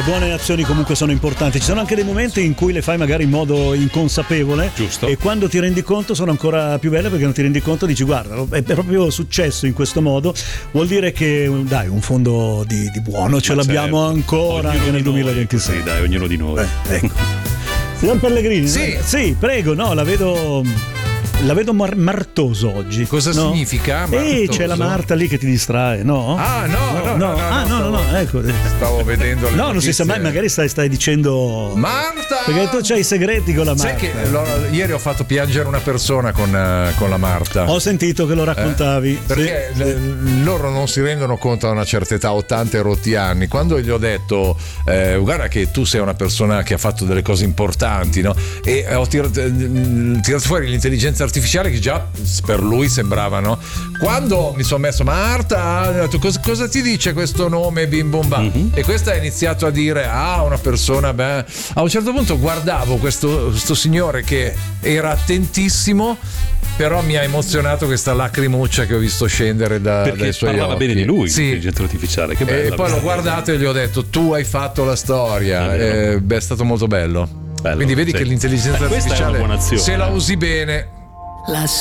buone azioni comunque sono importanti. Ci sono anche dei momenti in cui le fai magari in modo inconsapevole. Giusto. E quando ti rendi conto sono ancora più belle, perché non ti rendi conto, dici guarda, è proprio successo in questo modo. Vuol dire che dai, un fondo di buono ce l'abbiamo ancora anche nel 2026. Sì, dai, ognuno di noi. Ecco. Signor Pellegrini, Sì, prego, no, la vedo martoso oggi. Cosa significa? C'è la Marta lì che ti distrae, no? No, ecco. Stavo vedendo le no, non si sa mai, notizie. magari stai dicendo Marta! Perché tu c'hai i segreti con la Marta. Sai che ieri ho fatto piangere una persona con la Marta. Ho sentito che lo raccontavi. Perché sì. loro non si rendono conto a una certa età, 80 e rotti anni. Quando gli ho detto guarda che tu sei una persona che ha fatto delle cose importanti, no? E ho tirato fuori l'intelligenza artificiale che già per lui sembrava, no? Quando mi sono messo Marta, ho detto, cosa ti dice questo nome bim bum bam? Mm-hmm. E questa ha iniziato a dire una persona, beh. A un certo punto guardavo questo signore che era attentissimo, però mi ha emozionato questa lacrimuccia che ho visto scendere dai suoi parlava occhi. bene di lui, sì. l'intelligenza artificiale, che bello. E poi l'ho guardato e gli ho detto tu hai fatto la storia. È stato molto bello. Quindi vedi che l'intelligenza questa è una artificiale, buona azione. se la usi bene, La